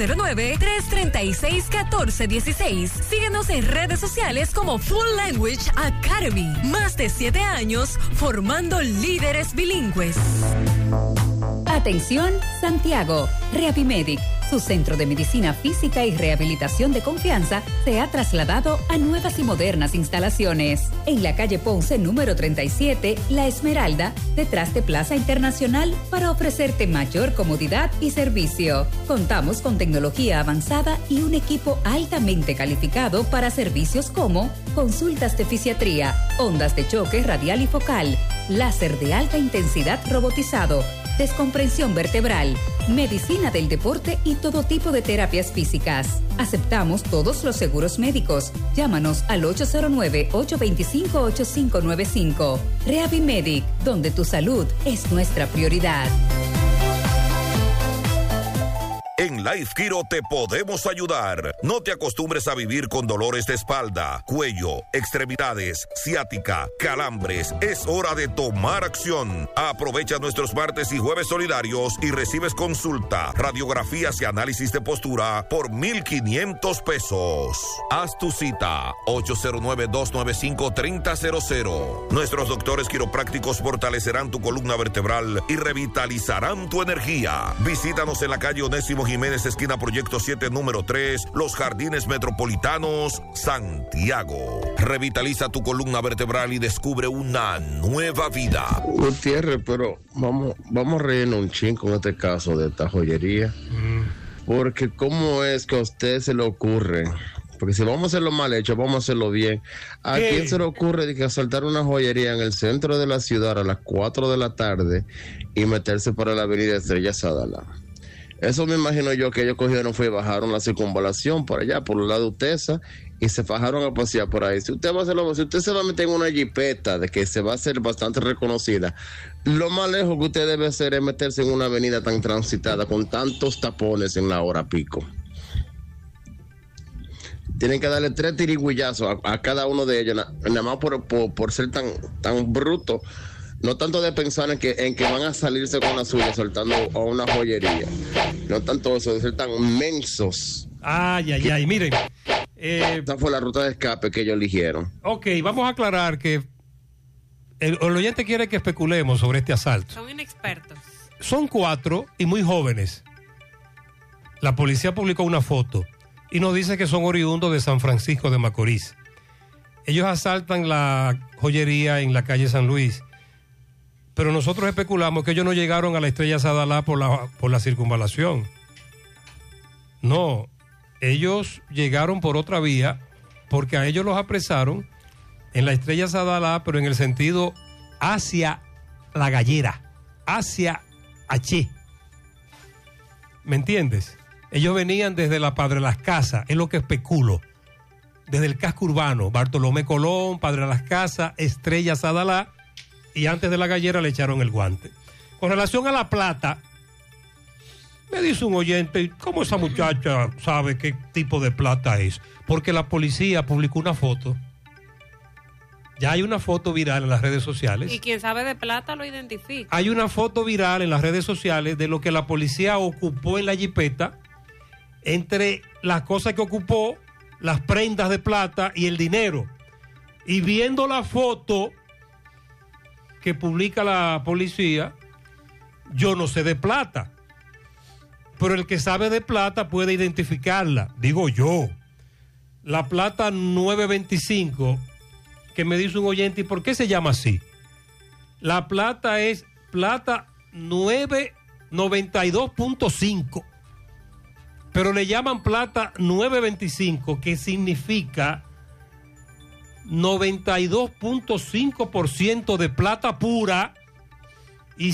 809-336-1416. Síguenos en redes sociales como Full Language Academy. Más de 7 años formando líderes bilingües. Atención, Santiago. Reavimedic, su centro de medicina física y rehabilitación de confianza, se ha trasladado a nuevas y modernas instalaciones. En la calle Ponce, número 37, La Esmeralda, detrás de Plaza Internacional, para ofrecerte mayor comodidad y servicio. Contamos con tecnología avanzada y un equipo altamente calificado para servicios como consultas de fisiatría, ondas de choque radial y focal, láser de alta intensidad robotizado, descomprensión vertebral, medicina del deporte y todo tipo de terapias físicas. Aceptamos todos los seguros médicos. Llámanos al 809-825-8595. Reavimedic, donde tu salud es nuestra prioridad. En Life Kiro te podemos ayudar. No te acostumbres a vivir con dolores de espalda, cuello, extremidades, ciática, calambres. Es hora de tomar acción. Aprovecha nuestros martes y jueves solidarios y recibes consulta, radiografías y análisis de postura por $1,500. Haz tu cita 809-295-3000. Nuestros doctores quiroprácticos fortalecerán tu columna vertebral y revitalizarán tu energía. Visítanos en la calle Onésimo Jiménez, esquina Proyecto 7, número 3, Los Jardines Metropolitanos, Santiago. Revitaliza tu columna vertebral y descubre una nueva vida. Gutiérrez, pero vamos a reírnos un chin con este caso de esta joyería. Porque ¿cómo es que a usted se le ocurre? Porque si vamos a hacerlo mal hecho, vamos a hacerlo bien. ¿A quién se le ocurre de que asaltar una joyería en el centro de la ciudad a las 4 de la tarde y meterse para la avenida Estrella Sadala? Eso me imagino yo que ellos cogieron, bajaron la circunvalación por allá, por el lado de Utesa, y se fajaron a pasear por ahí. Si usted se va a meter en una jipeta de que se va a hacer bastante reconocida, lo más lejos que usted debe hacer es meterse en una avenida tan transitada con tantos tapones en la hora pico. Tienen que darle 3 tirigüillazos a cada uno de ellos, nada más por ser tan bruto. No tanto de pensar en que van a salirse con la suya soltando a una joyería. No tanto eso, de ser tan mensos. Ay, miren. Esta fue la ruta de escape que ellos eligieron. Ok, vamos a aclarar que el oyente quiere que especulemos sobre este asalto. Son inexpertos. Son 4 y muy jóvenes. La policía publicó una foto y nos dice que son oriundos de San Francisco de Macorís. Ellos asaltan la joyería en la calle San Luis, pero nosotros especulamos que ellos no llegaron a la Estrella Sadalá por la circunvalación. No, ellos llegaron por otra vía porque a ellos los apresaron en la Estrella Sadalá, pero en el sentido hacia La Gallera, hacia H. ¿Me entiendes? Ellos venían desde la Padre Las Casas, es lo que especulo. Desde el casco urbano, Bartolomé Colón, Padre Las Casas, Estrella Sadalá, y antes de La Gallera le echaron el guante. Con relación a la plata, me dice un oyente, ¿cómo esa muchacha sabe qué tipo de plata es? Porque la policía publicó una foto. Ya hay una foto viral en las redes sociales. Y quien sabe de plata lo identifica. Hay una foto viral en las redes sociales de lo que la policía ocupó en la jipeta. Entre las cosas que ocupó, las prendas de plata y el dinero. Y viendo la foto que publica la policía, yo no sé de plata, pero el que sabe de plata puede identificarla, digo yo. La plata 925, que me dice un oyente, ¿y por qué se llama así? La plata es plata 992.5, pero le llaman plata 925, que significa 92.5% de plata pura y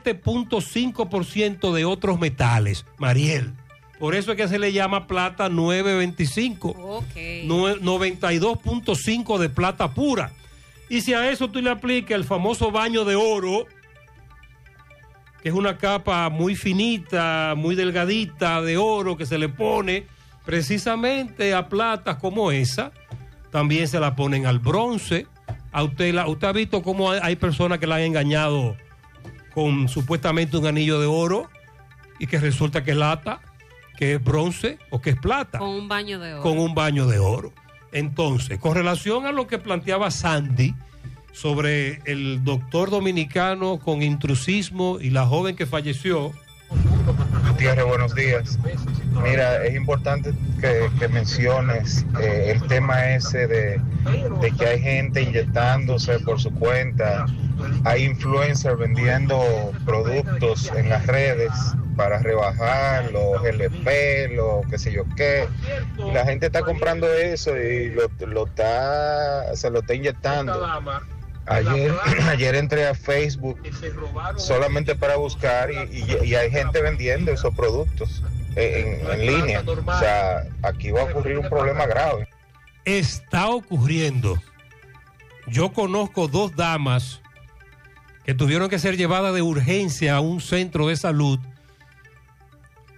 7.5% de otros metales, Mariel. Por eso es que se le llama plata 925. Okay. 92.5 de plata pura. Y si a eso tú le aplicas el famoso baño de oro, que es una capa muy finita, muy delgadita de oro que se le pone precisamente a platas como esa, también se la ponen al bronce. Usted ha visto cómo hay personas que la han engañado con supuestamente un anillo de oro y que resulta que es lata, que es bronce o que es plata. Con un baño de oro. Con un baño de oro. Entonces, con relación a lo que planteaba Sandy sobre el doctor dominicano con intrusismo y la joven que falleció. Gutiérrez, buenos días. Mira, es importante que menciones el tema ese de que hay gente inyectándose por su cuenta, hay influencers vendiendo productos en las redes para rebajar los LP, lo qué sé yo qué, y la gente está comprando eso y se lo está inyectando. Ayer entré a Facebook solamente para buscar y hay gente vendiendo esos productos en línea. O sea, aquí va a ocurrir un problema grave. Está ocurriendo. Yo conozco 2 damas que tuvieron que ser llevadas de urgencia a un centro de salud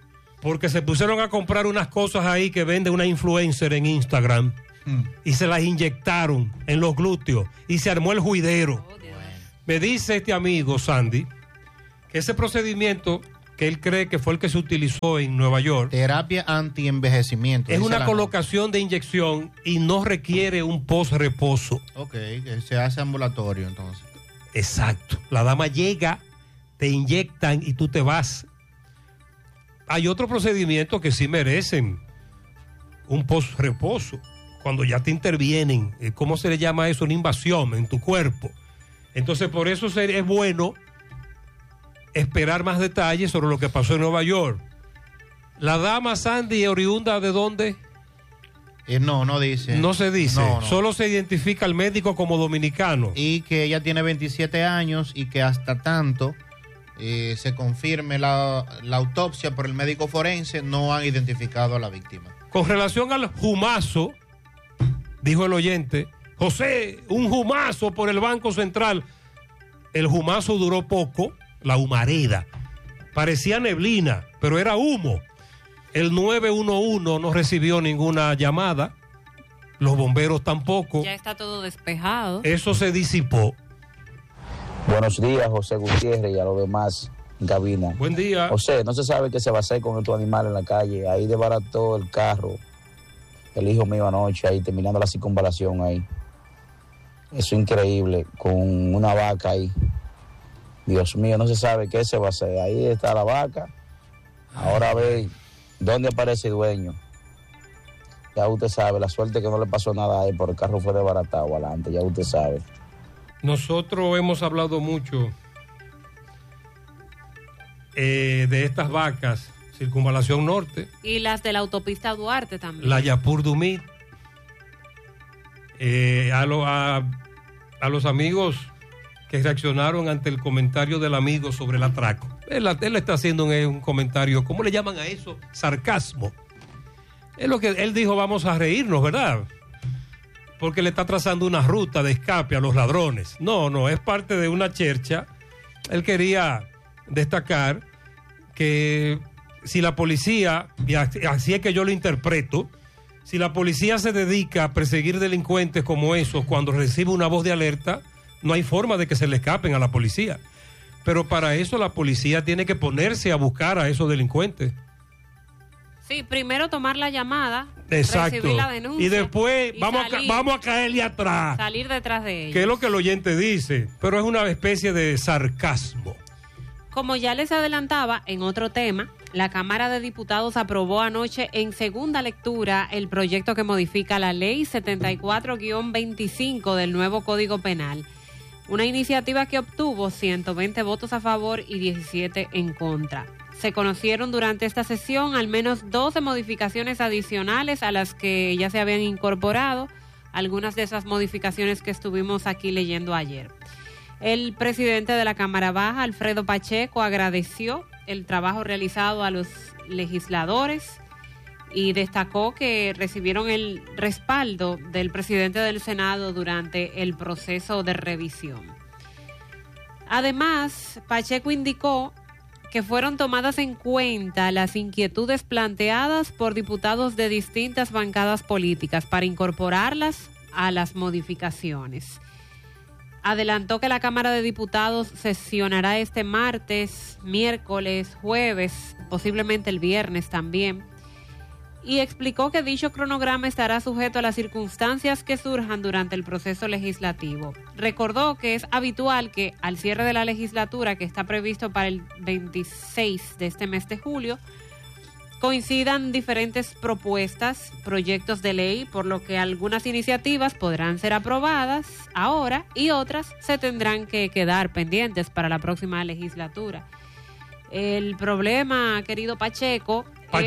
porque se pusieron a comprar unas cosas ahí que vende una influencer en Instagram y se las inyectaron en los glúteos y se armó el juidero. Me dice este amigo, Sandy, que ese procedimiento que él cree que fue el que se utilizó en Nueva York, terapia anti-envejecimiento, es una colocación de inyección y no requiere un post-reposo. Ok, que se hace ambulatorio entonces. Exacto. La dama llega, te inyectan y tú te vas. Hay otros procedimientos que sí merecen un post-reposo, cuando ya te intervienen, ¿cómo se le llama eso? Una invasión en tu cuerpo. Entonces, por eso es bueno esperar más detalles sobre lo que pasó en Nueva York. La dama Sandy, ¿oriunda de dónde? No dice. No se dice. No. Solo se identifica al médico como dominicano. Y que ella tiene 27 años y que hasta tanto se confirme la autopsia por el médico forense, no han identificado a la víctima. Con relación al jumazo, dijo el oyente, José, un jumazo por el Banco Central. El jumazo duró poco, la humareda. Parecía neblina, pero era humo. El 911 no recibió ninguna llamada. Los bomberos tampoco. Ya está todo despejado. Eso se disipó. Buenos días, José Gutiérrez y a los demás en cabina. Buen día. José, no se sabe qué se va a hacer con estos animales en la calle. Ahí desbarató el carro el hijo mío anoche, ahí terminando la circunvalación ahí. Eso es increíble, con una vaca ahí. Dios mío, no se sabe qué se va a hacer. Ahí está la vaca. Ahora ve dónde aparece el dueño. Ya usted sabe, la suerte que no le pasó nada a él, porque el carro fue desbaratado adelante, ya usted sabe. Nosotros hemos hablado mucho de estas vacas, Circunvalación Norte. Y las de la autopista Duarte también. La Yapur Dumit. A los amigos que reaccionaron ante el comentario del amigo sobre el atraco. Él está haciendo un comentario, ¿cómo le llaman a eso? Sarcasmo. Es lo que él dijo, vamos a reírnos, ¿verdad? Porque le está trazando una ruta de escape a los ladrones. No, es parte de una chercha. Él quería destacar que si la policía, y así es que yo lo interpreto, si la policía se dedica a perseguir delincuentes como esos cuando recibe una voz de alerta, no hay forma de que se le escapen a la policía. Pero para eso la policía tiene que ponerse a buscar a esos delincuentes. Sí, primero tomar la llamada, exacto, recibir la denuncia. Y después vamos a caerle atrás. Salir detrás de ellos. Que es lo que el oyente dice, pero es una especie de sarcasmo. Como ya les adelantaba, en otro tema, la Cámara de Diputados aprobó anoche en segunda lectura el proyecto que modifica la Ley 74-25 del nuevo Código Penal. Una iniciativa que obtuvo 120 votos a favor y 17 en contra. Se conocieron durante esta sesión al menos 12 modificaciones adicionales a las que ya se habían incorporado, algunas de esas modificaciones que estuvimos aquí leyendo ayer. El presidente de la Cámara Baja, Alfredo Pacheco, agradeció el trabajo realizado a los legisladores y destacó que recibieron el respaldo del presidente del Senado durante el proceso de revisión. Además, Pacheco indicó que fueron tomadas en cuenta las inquietudes planteadas por diputados de distintas bancadas políticas para incorporarlas a las modificaciones. Adelantó que la Cámara de Diputados sesionará este martes, miércoles, jueves, posiblemente el viernes también, y explicó que dicho cronograma estará sujeto a las circunstancias que surjan durante el proceso legislativo. Recordó que es habitual que al cierre de la legislatura, que está previsto para el 26 de este mes de julio, coincidan diferentes propuestas, proyectos de ley, por lo que algunas iniciativas podrán ser aprobadas ahora y otras se tendrán que quedar pendientes para la próxima legislatura. El problema, querido Pacheco,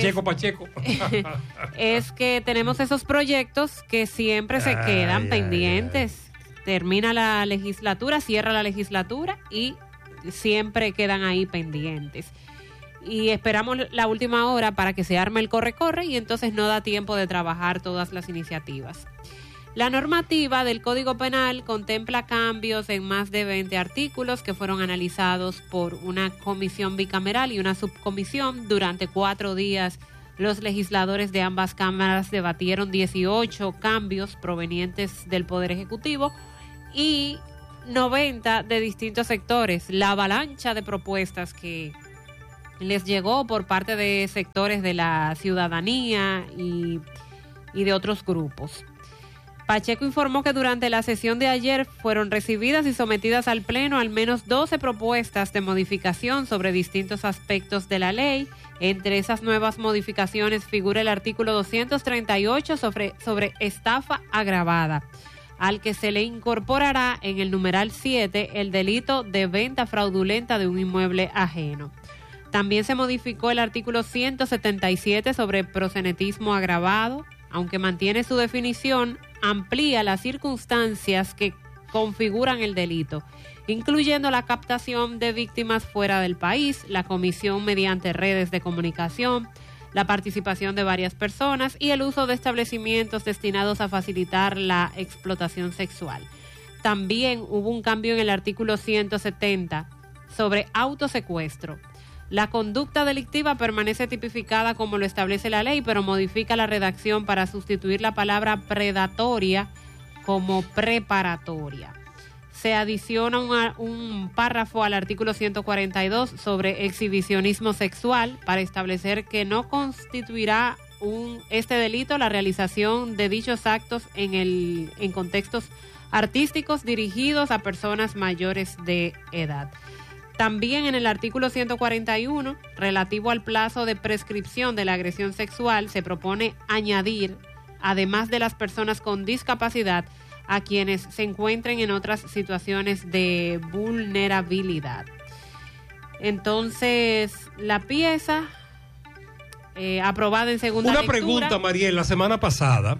es que tenemos esos proyectos que siempre se quedan pendientes. Termina la legislatura, cierra la legislatura y siempre quedan ahí pendientes. Y esperamos la última hora para que se arme el corre-corre y entonces no da tiempo de trabajar todas las iniciativas. La normativa del Código Penal contempla cambios en más de 20 artículos que fueron analizados por una comisión bicameral y una subcomisión. Durante 4 días, los legisladores de ambas cámaras debatieron 18 cambios provenientes del Poder Ejecutivo y 90 de distintos sectores. La avalancha de propuestas que les llegó por parte de sectores de la ciudadanía y de otros grupos. Pacheco informó que durante la sesión de ayer fueron recibidas y sometidas al Pleno al menos 12 propuestas de modificación sobre distintos aspectos de la ley. Entre esas nuevas modificaciones figura el artículo 238 sobre estafa agravada, al que se le incorporará en el numeral 7 el delito de venta fraudulenta de un inmueble ajeno. También se modificó el artículo 177 sobre proxenetismo agravado, aunque mantiene su definición, amplía las circunstancias que configuran el delito, incluyendo la captación de víctimas fuera del país, la comisión mediante redes de comunicación, la participación de varias personas y el uso de establecimientos destinados a facilitar la explotación sexual. También hubo un cambio en el artículo 170 sobre autosecuestro. La conducta delictiva permanece tipificada como lo establece la ley, pero modifica la redacción para sustituir la palabra predatoria como preparatoria. Se adiciona un párrafo al artículo 142 sobre exhibicionismo sexual para establecer que no constituirá este delito la realización de dichos actos en contextos artísticos dirigidos a personas mayores de edad. También en el artículo 141, relativo al plazo de prescripción de la agresión sexual, se propone añadir, además de las personas con discapacidad, a quienes se encuentren en otras situaciones de vulnerabilidad. Entonces, la pieza aprobada en segunda lectura. Una pregunta, Mariel, la semana pasada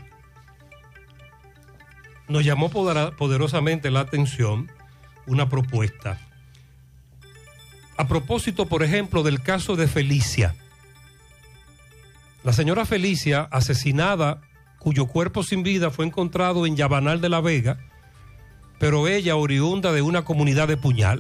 nos llamó poderosamente la atención una propuesta. A propósito, por ejemplo, del caso de Felicia. La señora Felicia, asesinada, cuyo cuerpo sin vida fue encontrado en Yabanal de la Vega, pero ella oriunda de una comunidad de Puñal.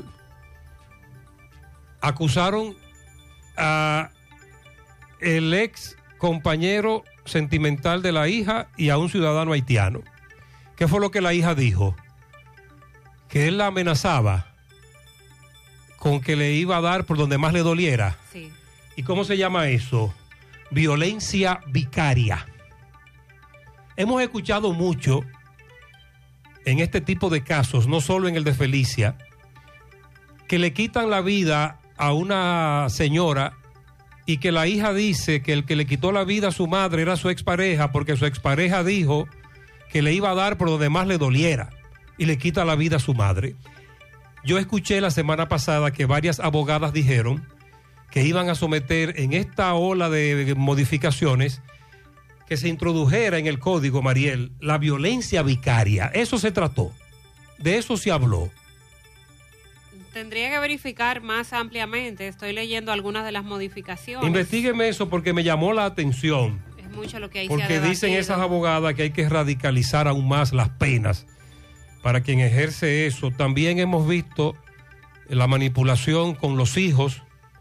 Acusaron a el ex compañero sentimental de la hija y a un ciudadano haitiano. ¿Qué fue lo que la hija dijo? Que él la amenazaba con que le iba a dar por donde más le doliera. Sí. ¿Y cómo se llama eso? Violencia vicaria. Hemos escuchado mucho en este tipo de casos, no solo en el de Felicia, que le quitan la vida a una señora y que la hija dice que el que le quitó la vida a su madre era su expareja porque su expareja dijo que le iba a dar por donde más le doliera y le quita la vida a su madre. Yo escuché la semana pasada que varias abogadas dijeron que iban a someter en esta ola de modificaciones que se introdujera en el código, Mariel, la violencia vicaria. Eso se trató, de eso se habló. Tendría que verificar más ampliamente, estoy leyendo algunas de las modificaciones. Investígueme eso porque me llamó la atención. Es mucho lo que ahí porque se ha debatido. Dicen esas abogadas que hay que radicalizar aún más las penas para quien ejerce eso. También hemos visto la manipulación con los hijos,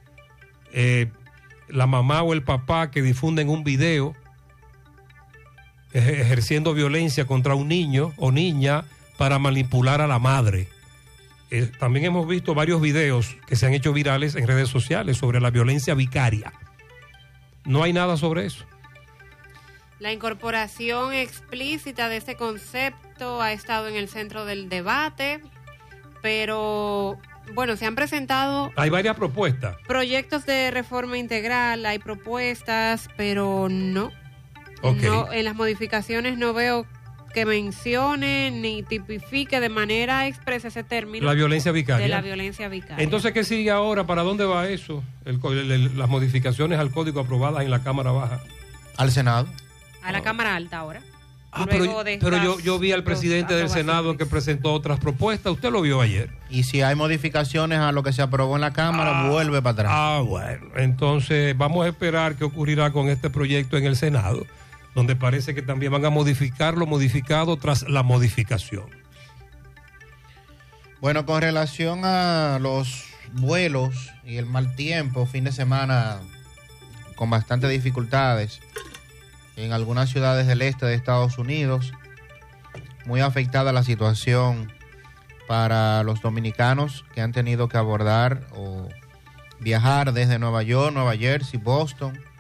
la mamá o el papá que difunden un video ejerciendo violencia contra un niño o niña para manipular a la madre. También hemos visto varios videos que se han hecho virales en redes sociales sobre la violencia vicaria. No hay nada sobre eso. La incorporación explícita de este concepto ha estado en el centro del debate, pero bueno, se han presentado... Hay varias propuestas. Proyectos de reforma integral, hay propuestas, pero no. Okay. No, en las modificaciones no veo que mencione ni tipifique de manera expresa ese término. La violencia vicaria. De la violencia vicaria. Entonces, ¿qué sigue ahora? ¿Para dónde va eso? Las modificaciones al código aprobadas en la Cámara Baja. Al Senado. A la Cámara Alta ahora. Pero yo vi al presidente del Senado que presentó otras propuestas. Usted lo vio ayer. Y si hay modificaciones a lo que se aprobó en la Cámara, vuelve para atrás. Bueno. Entonces, vamos a esperar qué ocurrirá con este proyecto en el Senado. donde parece que también van a modificar lo modificado tras la modificación. Bueno, con relación a los vuelos y el mal tiempo, fin de semana con bastantes dificultades en algunas ciudades del este de Estados Unidos, muy afectada la situación para los dominicanos que han tenido que abordar o viajar desde Nueva York, Nueva Jersey, Boston,